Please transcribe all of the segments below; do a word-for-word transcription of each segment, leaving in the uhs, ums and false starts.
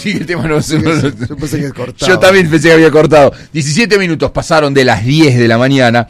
Sí, el tema no, Sí, no, sí, no, yo pensé que cortaba. Yo también pensé que había cortado. diecisiete minutos pasaron de las diez de la mañana.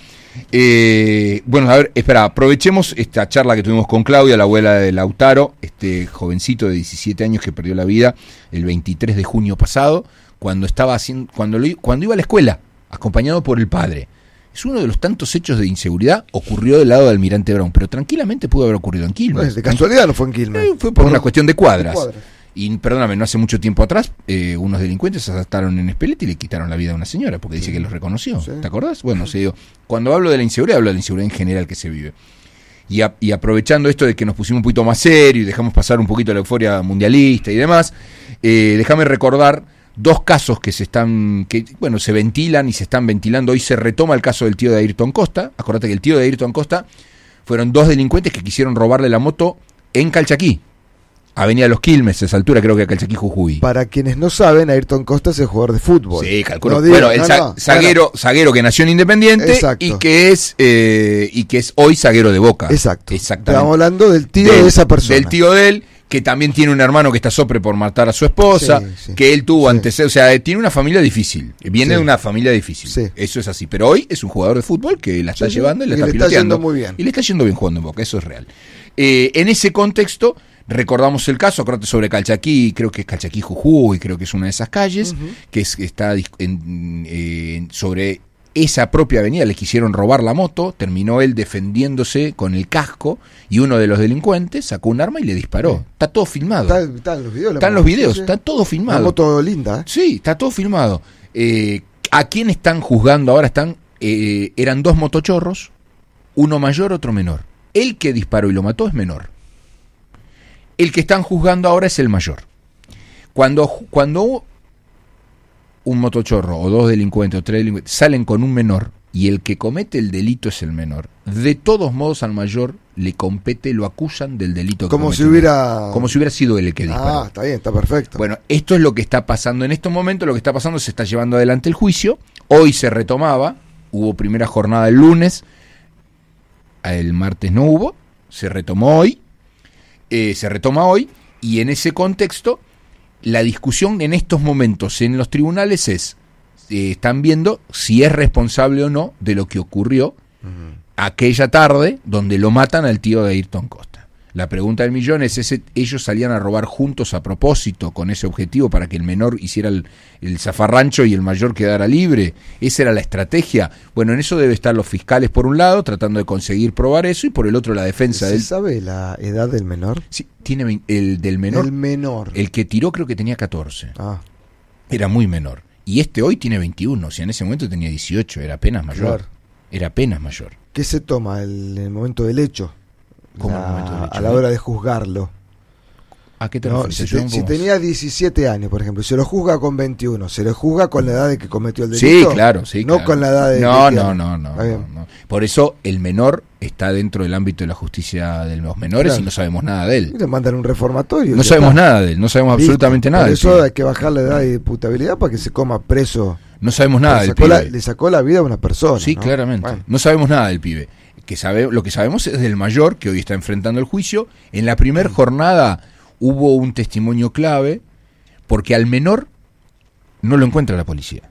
Eh, bueno, a ver, espera, aprovechemos esta charla que tuvimos con Claudia, la abuela de Lautaro, este jovencito de diecisiete años que perdió la vida el veintitrés de junio pasado, cuando estaba haciendo, cuando, lo, cuando iba a la escuela, acompañado por el padre. Es uno de los tantos hechos de inseguridad. Ocurrió del lado de Almirante Brown, pero tranquilamente pudo haber ocurrido en Quilmes. Pues de casualidad no fue en Quilmes. Eh, fue por, por una cuestión de cuadras. De cuadras. Y perdóname, no hace mucho tiempo atrás, eh, unos delincuentes se asaltaron en Espeleta y le quitaron la vida a una señora porque dice Sí. que los reconoció. Sí. ¿Te acordás? Bueno, se dio. Cuando hablo de la inseguridad, hablo de la inseguridad en general que se vive. Y, a, y aprovechando esto de que nos pusimos un poquito más serios y dejamos pasar un poquito la euforia mundialista y demás, eh, déjame recordar dos casos que se están, que bueno, se ventilan y se están ventilando. Hoy se retoma el caso del tío de Ayrton Costa. Acordate que el tío de Ayrton Costa fueron dos delincuentes que quisieron robarle la moto en Calchaquí. Avenida Los Quilmes, a esa altura creo que a Calchaquí, Jujuy. Para quienes no saben, Ayrton Costa es el jugador de fútbol. Sí, calculo. No digo, bueno, el no, za- no, zaguero, bueno. zaguero que nació en Independiente Exacto. y que es eh, y que es hoy zaguero de Boca. Exacto. Exactamente. Estamos hablando del tío Del- de esa persona. Del tío de él, que también tiene un hermano que está sopre por matar a su esposa, Sí, sí. que él tuvo Sí. antecedentes, o sea, tiene una familia difícil, viene Sí. de una familia difícil. Sí. Eso es así. Pero hoy es un jugador de fútbol que la está Sí, sí. llevando y la Y está le está piloteando. yendo muy bien. Y le está yendo bien jugando en Boca, eso es real. Eh, en ese contexto, recordamos el caso, acordate sobre Calchaquí, creo que es Calchaquí Jujuy, creo que es una de esas calles, Ujú. que es, está dis- en, eh, sobre esa propia avenida, le quisieron robar la moto, terminó él defendiéndose con el casco y uno de los delincuentes sacó un arma y le disparó. Sí. Está todo filmado. Está, está en los videos. la Están moto. los videos, Sí, sí. está todo Una filmado. moto linda, ¿eh? Sí, está todo filmado. Eh, ¿A quién están juzgando ahora? Están eh, eran dos motochorros, uno mayor, otro menor. El que disparó y lo mató es menor. El que están juzgando ahora es el mayor. Cuando, cuando un motochorro o dos delincuentes o tres delincuentes salen con un menor y el que comete el delito es el menor, de todos modos al mayor le compete, lo acusan del delito que Como cometió si el hubiera... menor. Como si hubiera sido él el que disparó. Ah, está bien, está perfecto. Bueno, esto es lo que está pasando en estos momentos. Lo que está pasando, se está llevando adelante el juicio. Hoy se retomaba, hubo primera jornada el lunes, el martes no hubo, se retomó hoy, eh, se retoma hoy, y en ese contexto la discusión en estos momentos en los tribunales es, eh, están viendo si es responsable o no de lo que ocurrió Ujú. aquella tarde donde lo matan al tío de Ayrton Costa. La pregunta del millón es, ese, ¿ellos salían a robar juntos a propósito con ese objetivo para que el menor hiciera el, el zafarrancho y el mayor quedara libre? ¿Esa era la estrategia? Bueno, en eso debe estar los fiscales por un lado, tratando de conseguir probar eso, y por el otro la defensa ¿Se del... sabe la edad del menor? Sí, tiene vein- el del menor, El menor. el que tiró creo que tenía catorce, Ah, era muy menor. Y este hoy tiene veintiuno, o sea, en ese momento tenía dieciocho, era apenas mayor. Claro. Era apenas mayor. ¿qué se toma el, el momento del hecho? ¿Cómo La- el momento del hecho? A la hora de juzgarlo. ¿A qué te No, refieres? si, Yo te- no si puedo- tenía diecisiete años, por ejemplo, y se lo juzga con veintiuno, ¿se le juzga con la edad de que cometió el Sí, delito? claro, sí. No claro. con la edad de... No, que no, tiene. no, no, Está bien. no, no. Por eso el menor está dentro del ámbito de la justicia de los menores Claro. y no sabemos nada de Y él. le mandan un reformatorio. No y ya sabemos está. nada de él, no sabemos Listo. absolutamente nada Por del eso pibe. hay que bajar la edad de imputabilidad para que se coma preso. No sabemos nada le, del sacó la, pibe. le sacó la vida a una persona. Sí, ¿no? claramente. Bueno, No sabemos nada del pibe. Que sabe, lo que sabemos es del mayor, que hoy está enfrentando el juicio. En la primera Mm. jornada hubo un testimonio clave, porque al menor no lo encuentra la policía.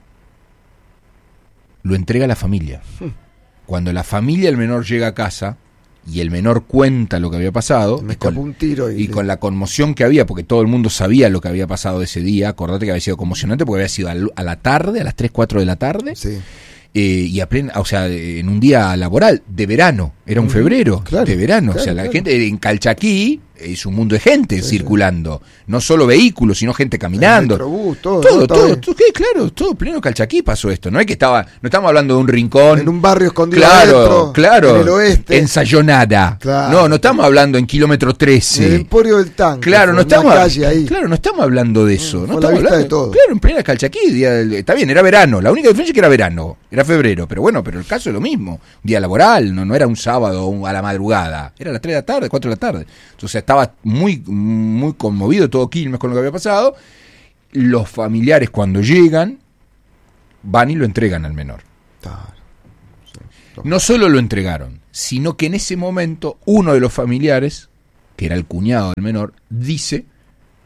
Lo entrega a la familia. Hmm. Cuando la familia del menor llega a casa y el menor cuenta lo que había pasado, me y con, escapó un tiro y, y con la conmoción que había, porque todo el mundo sabía lo que había pasado ese día, acordate que había sido conmocionante porque había sido al- a la tarde, a las tres, cuatro de la tarde, Sí. eh, y a plena, o sea, en un día laboral, de verano, era un Ujú, febrero, claro, de verano, claro, o sea, la claro. gente en Calchaquí es un mundo de gente Sí, circulando, no solo vehículos, sino gente El caminando. Metrobús, todo, Todo, ¿no? Está todo, bien. todo, ¿qué? Claro, todo pleno Calchaquí pasó esto. No es que estaba, no estamos hablando de un rincón. En un barrio escondido Claro, adentro, claro. en el oeste. En Sayonara. Claro. No, no estamos hablando en kilómetro trece. En el Emporio del Tanque. Claro, no fue, en estamos, una calle ahí. claro, no estamos hablando de eso. Mm, No fue la estamos vista hablando de todo. Claro, en plena Calchaquí, día del- está bien, era verano. La única diferencia es que era verano, era febrero, pero bueno, pero el caso es lo mismo. Un día laboral, no, no era un sábado o a la madrugada, era a las tres de la tarde, cuatro de la tarde. Entonces estaba muy, muy conmovido todo Quilmes con lo que había pasado. Los familiares cuando llegan van y lo entregan al menor. Claro. Sí. No solo lo entregaron, sino que en ese momento uno de los familiares, que era el cuñado del menor, dice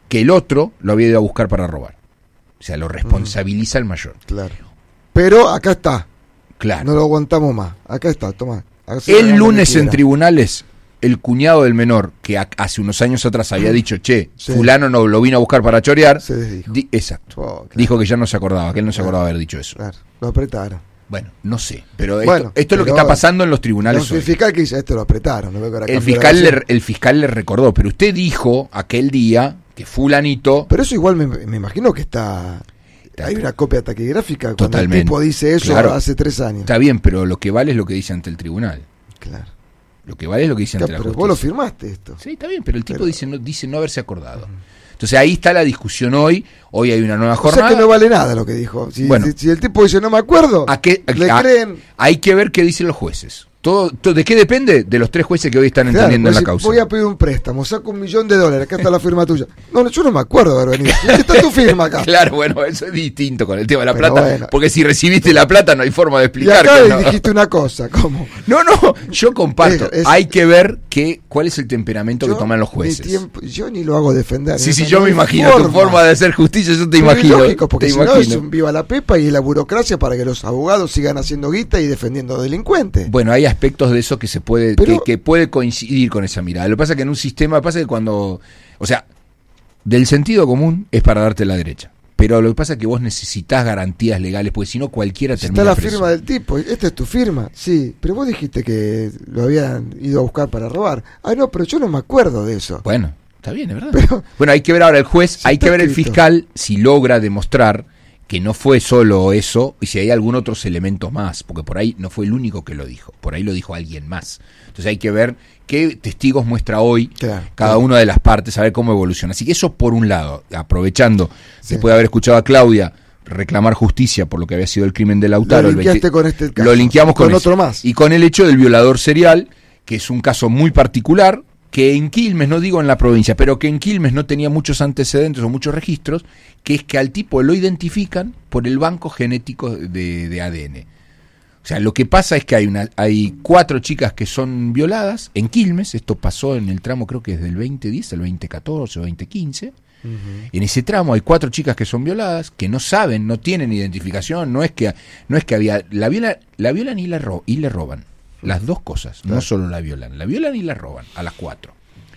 que el otro lo había ido a buscar para robar. O sea, lo responsabiliza mm. el mayor. Claro. Pero acá está. Claro. No lo aguantamos más. Acá está, toma. El lunes en tribunales, el cuñado del menor, que a, hace unos años atrás había dicho, che, sí. fulano no lo vino a buscar para chorear. Se desdijo. Di, exacto. Oh, claro. Dijo que ya no se acordaba, que él no se claro. acordaba haber dicho eso. Claro. Lo apretaron. Bueno, no sé, pero esto, bueno, esto es lo que está pasando en los tribunales no, el fiscal que dice esto lo apretaron. No veo que ahora el, fiscal le, el fiscal le recordó, pero usted dijo aquel día que fulanito... Pero eso igual me, me imagino que está... Hay una copia taquigráfica cuando totalmente. El tipo dice eso claro. hace tres años. Está bien, pero lo que vale es lo que dice ante el tribunal. Claro. Lo que vale es lo que dice está, ante la pero justicia. vos lo firmaste esto. Sí, está bien, pero el tipo pero... dice, no, dice no haberse acordado. Uh-huh. Entonces ahí está la discusión hoy. Hoy hay una nueva jornada. O sea que no vale nada lo que dijo. Si, bueno, si, si el tipo dice no me acuerdo, ¿a qué, a, le a, creen. Hay que ver qué dicen los jueces. Todo, todo, ¿de qué depende? De los tres jueces que hoy están claro, entendiendo pues en la si causa. Voy a pedir un préstamo, saco un millón de dólares, acá está la firma tuya. No, no yo no me acuerdo de haber venido. ¿Dónde está tu firma acá? Claro, bueno, eso es distinto con el tema de la Pero plata. Bueno. Porque si recibiste la plata no hay forma de explicar. Y acá que no. dijiste una cosa, ¿cómo? No, no, yo comparto. Es, es, hay que ver que, cuál es el temperamento yo, que toman los jueces. Tiempo, yo ni lo hago defender. Sí, sí, no yo me imagino forma. Tu forma de hacer justicia, yo te Pero imagino. Es lógico, porque te si imagino. no es un viva la pepa y la burocracia para que los abogados sigan haciendo guita y defendiendo delincuentes. Bueno, hay aspectos de eso que se puede, Pero, que, que puede coincidir con esa mirada. Lo que pasa es que en un sistema, pasa que cuando, o sea, del sentido común es para darte la derecha. Pero lo que pasa es que vos necesitas garantías legales, porque si no cualquiera termina Está la preso. firma del tipo, esta es tu firma, sí, pero vos dijiste que lo habían ido a buscar para robar. Ah, no, pero yo no me acuerdo de eso. Bueno, está bien, es verdad. Pero, bueno, hay que ver ahora el juez, si hay que ver escrito. el fiscal si logra demostrar que no fue solo eso y si hay algún otro elemento más, porque por ahí no fue el único que lo dijo, por ahí lo dijo alguien más. Entonces hay que ver qué testigos muestra hoy claro, cada claro. una de las partes, a ver cómo evoluciona. Así que eso por un lado, aprovechando, sí. después de haber escuchado a Claudia reclamar justicia por lo que había sido el crimen de Lautaro. Lo linkeaste el veinte, con este caso. Lo linkeamos con, con otro eso. Más. Y con el hecho del violador serial, que es un caso muy particular, que en Quilmes, no digo en la provincia, pero que en Quilmes no tenía muchos antecedentes o muchos registros, que es que al tipo lo identifican por el banco genético de, de A D N. O sea, lo que pasa es que hay una hay cuatro chicas que son violadas en Quilmes, esto pasó en el tramo creo que es del veinte diez al veinte catorce o veinte quince. Uh-huh. En ese tramo hay cuatro chicas que son violadas, que no saben, no tienen identificación, no es que no es que había la viola, la violan y la ro, y le roban. Las dos cosas, claro. No solo la violan, la violan y la roban, a las cuatro.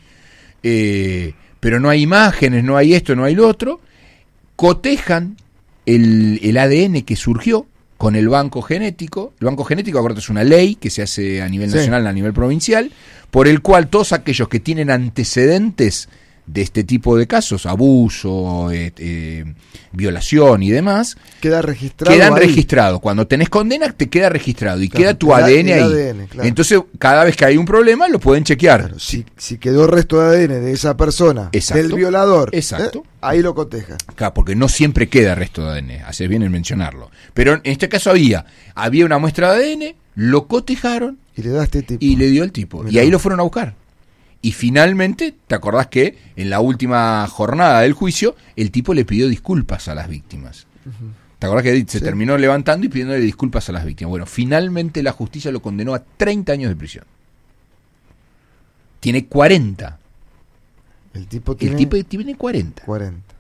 Eh, pero no hay imágenes, no hay esto, no hay lo otro. Cotejan el, el A D N que surgió con el banco genético. El banco genético, acuérdate, es una ley que se hace a nivel nacional, sí. A nivel provincial, por el cual todos aquellos que tienen antecedentes de este tipo de casos, abuso, eh, eh, violación y demás, queda registrado quedan ahí. registrados. Cuando tenés condena te queda registrado y claro, queda tu el, A D N el ahí. A D N, claro. Entonces, cada vez que hay un problema lo pueden chequear. Claro, si, si quedó resto de A D N de esa persona, exacto, del violador, exacto. ¿eh? Ahí lo coteja. Claro, porque no siempre queda resto de A D N, haces bien en mencionarlo. Pero en este caso había, había una muestra de A D N, lo cotejaron y le da este tipo. Y le dio el tipo. Mirá. Y ahí lo fueron a buscar. Y finalmente, ¿te acordás que en la última jornada del juicio, el tipo le pidió disculpas a las víctimas? Uh-huh. ¿Te acordás que se sí. terminó levantando y pidiéndole disculpas a las víctimas? Bueno, finalmente la justicia lo condenó a treinta años de prisión. Tiene cuarenta. El tipo tiene, el tipo tiene cuarenta. cuarenta.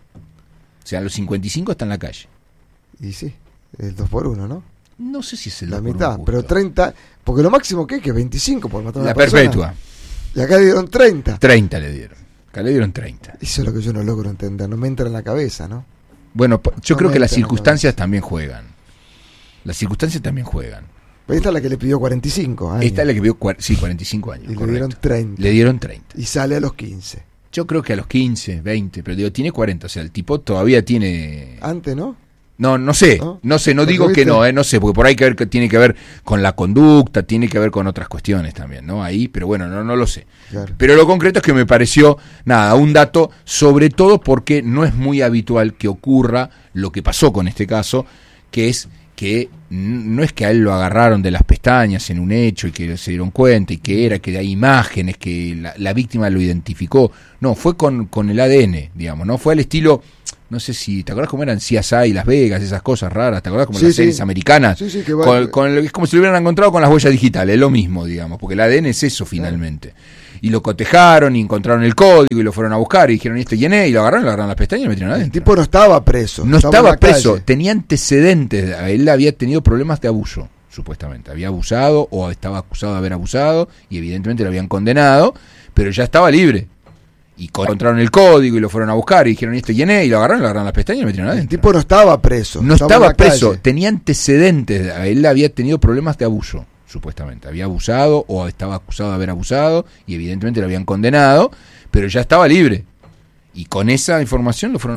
O sea, a los cincuenta y cinco está en la calle. Y sí, el dos por uno, ¿no? No sé si es el la dos por mitad, uno pero treinta, porque lo máximo que es que veinticinco por matar a una la persona. perpetua. Y acá le dieron treinta. treinta le dieron. Acá le dieron treinta. Eso es lo que yo no logro entender, no me entra en la cabeza, ¿no? Bueno, yo no creo que las en circunstancias también juegan. Las circunstancias también juegan. Esta es la que le pidió cuarenta y cinco años. Esta es la que pidió, sí, cuarenta y cinco años. Y correcto. le dieron treinta. Le dieron treinta. Y sale a los quince. Yo creo que a los quince, veinte, pero digo, tiene cuarenta, o sea, el tipo todavía tiene... Antes, ¿no? No, no sé, no, no sé, no digo que no, eh, no sé, porque por ahí que ver, que tiene que ver con la conducta, tiene que ver con otras cuestiones también, ¿no? Ahí, pero bueno, no, no lo sé. Claro. Pero lo concreto es que me pareció, nada, un dato, sobre todo porque no es muy habitual que ocurra lo que pasó con este caso, que es que no es que a él lo agarraron de las pestañas en un hecho y que se dieron cuenta y que era, que hay imágenes, que la, la víctima lo identificó, no, fue con, con el A D N, digamos, ¿no? Fue al estilo... No sé si, ¿te acordás cómo eran C S I, Las Vegas, esas cosas raras? ¿Te acordás como sí, las series sí. americanas? Sí, sí, que con, con el, es como si lo hubieran encontrado con las huellas digitales, es lo mismo, digamos, porque el A D N es eso finalmente. y lo cotejaron y encontraron el código y lo fueron a buscar y dijeron, ¿y este quién es? Y lo agarraron, le agarraron las pestañas y lo metieron adentro. El tipo no estaba preso. No estaba, estaba en la preso, calle. tenía antecedentes, él había tenido problemas de abuso, supuestamente. Había abusado o estaba acusado de haber abusado y evidentemente lo habían condenado, pero ya estaba libre. Y encontraron el código y lo fueron a buscar y dijeron, ¿y este quién es? Y lo agarraron, le agarraron las pestañas y lo metieron El adentro. tipo no estaba preso. No estaba, estaba en la preso, calle. tenía antecedentes, él había tenido problemas de abuso, supuestamente. Había abusado o estaba acusado de haber abusado y evidentemente lo habían condenado, pero ya estaba libre. Y con esa información lo fueron